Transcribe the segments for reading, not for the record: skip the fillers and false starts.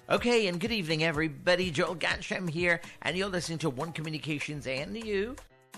Okay, and good evening, everybody. Joel Gatcham here, and you're listening to One Communications and You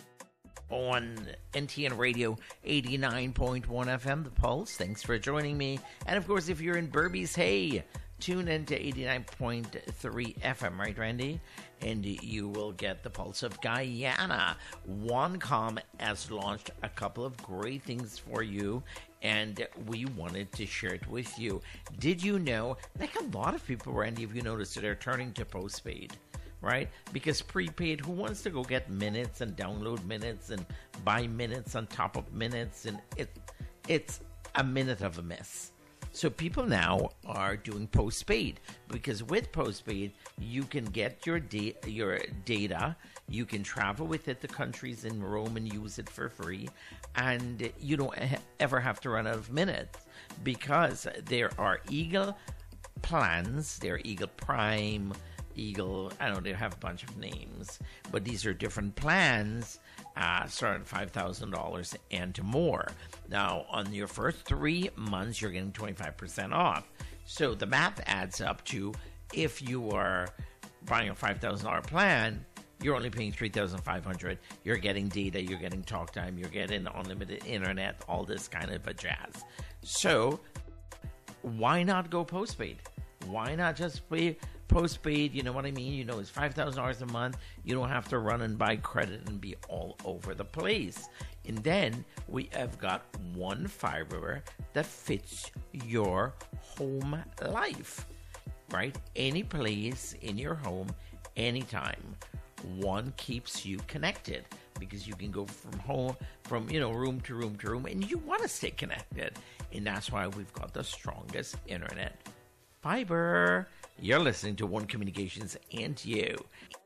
on NTN Radio 89.1 FM, The Pulse. Thanks for joining me. And, of course, if you're in Berbice, hey, tune in to 89.3 FM, right, Randy? And you will get the Pulse of Guyana. OneCom has launched a couple of great things for you, and we wanted to share it with you. Did you know, like a lot of people, Randy, if you noticed, they're turning to postpaid, right? Because prepaid, who wants to go get minutes and download minutes and buy minutes on top of minutes? And it's a minute of a miss. So people now are doing postpaid, because with postpaid, you can get your data, you can travel with it to countries in Rome and use it for free, and you don't ever have to run out of minutes, because there are Eagle plans, there are Eagle Prime, Eagle, I don't know, they have a bunch of names, but these are different plans, starting at $5,000 and more. Now, on your first 3 months, you're getting 25% off. So the math adds up to, if you are buying a $5,000 plan, you're only paying $3,500. You're getting data, you're getting talk time, you're getting unlimited internet, all this kind of a jazz. So why not go postpaid? Why not just pay postpaid? You know what I mean? You know, it's $5,000 a month. You don't have to run and buy credit and be all over the place. And then we have got one fiber that fits your home life, right? Any place in your home, anytime. One keeps you connected, because you can go from room to room to room, and you want to stay connected. And that's why we've got the strongest internet fiber. You're listening to One Communications and You.